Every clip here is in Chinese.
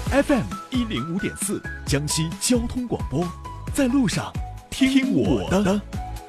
FM105.4江西交通广播，在路上听我的。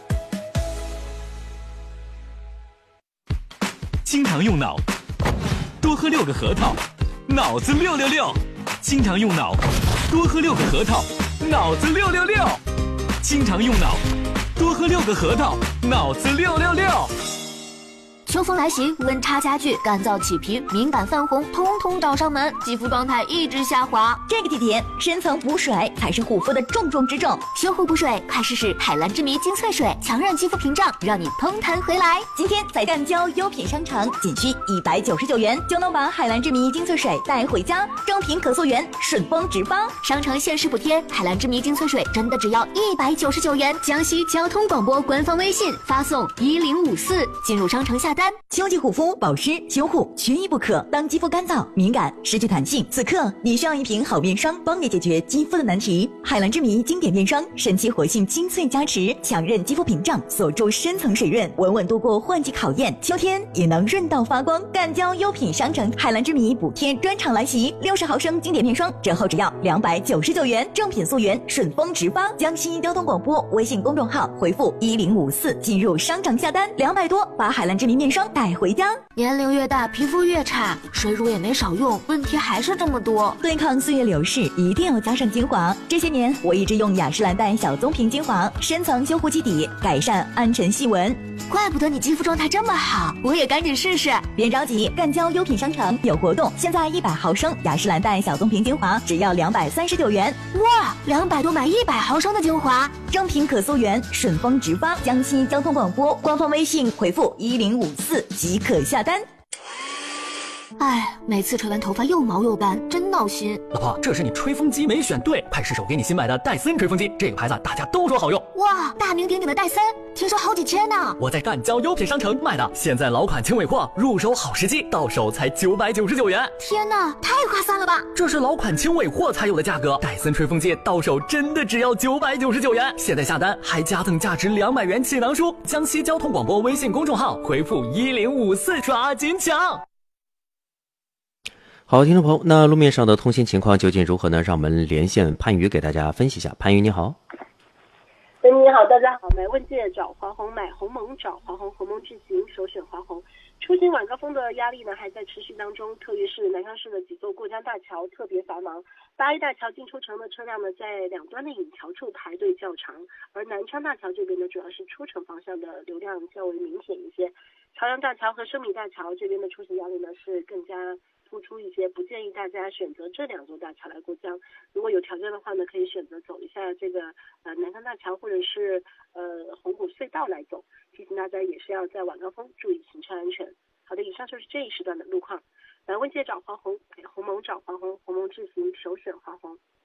经常用脑，多喝6个核桃，脑子666。经常用脑，多喝6个核桃，脑子666。经常用脑，多喝6个核桃，脑子666。 秋风来袭，温差加剧，干燥起皮，敏感泛红，通通找上门，肌肤状态一直下滑。 这个季节，深层补水才是护肤的重中之重。 修护补水，快试试海蓝之谜精粹水，强韧肌肤屏障，让你嘭弹回来。 今天在赣胶优品商城，仅需199元就能把海蓝之谜精粹水带回家，正品可溯源，顺丰直发。 商城限时补贴，海蓝之谜精粹水真的只要199元。江西交通广播官方微信发送1054，进入商城下单。 秋季护肤保湿修护缺一不可。当肌肤干燥敏感失去弹性，此刻你需要一瓶好面霜，帮你解决肌肤的难题。海蓝之谜经典面霜，神奇活性精粹加持，强韧肌肤屏障，锁住深层水润，稳稳度过换季考验，秋天也能润到发光。赣胶优品商城海蓝之谜补贴专场来袭，60毫升经典面霜折后只要299元，正品溯源，顺丰直发。江西交通广播微信公众号回复1054进入商城下单，200多把海蓝之谜面霜带回家。 年龄越大，皮肤越差，水乳也没少用，问题还是这么多。 对抗岁月流逝，一定要加上精华。这些年，我一直用雅诗兰黛小棕瓶精华，深层修护基底，改善暗沉细纹。 怪不得你肌肤状态这么好，我也赶紧试试。 别着急，赣胶优品商城有活动，现在100毫升雅诗兰黛小棕瓶精华只要239元。 哇，200多买100毫升的精华， 正品可溯源，顺丰直发。江西交通广播官方微信回复1054即可下单。 哎，每次吹完头发又毛又干，真闹心。 老婆，这是你吹风机没选对，派试手给你新买的戴森吹风机，这个牌子大家都说好用。 哇，大名鼎鼎的戴森，听说好几千呢。 我在赣胶优品商城买的，现在老款轻尾货，入手好时机，到手才999元。 天哪，太划算了吧！ 这是老款轻尾货才有的价格，戴森吹风机到手真的只要999元。现在下单还加赠价值200元气囊书。江西交通广播微信公众号回复1054抓紧抢。 好，听众朋友，那路面上的通行情况究竟如何呢？让我们连线潘宇给大家分析一下。潘宇你好。 你好，大家好。买问界找华虹，买鸿蒙找华虹，鸿蒙智行首选华虹。出行晚高峰的压力呢还在持续当中，特别是南昌市的几座过江大桥特别繁忙。8A 大桥进出城的车辆呢在两端的引桥处排队较长，而南昌大桥这边呢主要是出城方向的流量较为明显一些。朝阳大桥和生米大桥这边的出行压力呢是更加突出一些，不建议大家选择这2座大桥来过江。如果有条件的话呢，可以选择走一下这个南昌大桥或者是红谷隧道来走。提醒大家也是要在晚高峰注意行车安全。好的，以上就是这一时段的路况。买问界找华虹，鸿蒙找华虹，鸿蒙智行首选华虹。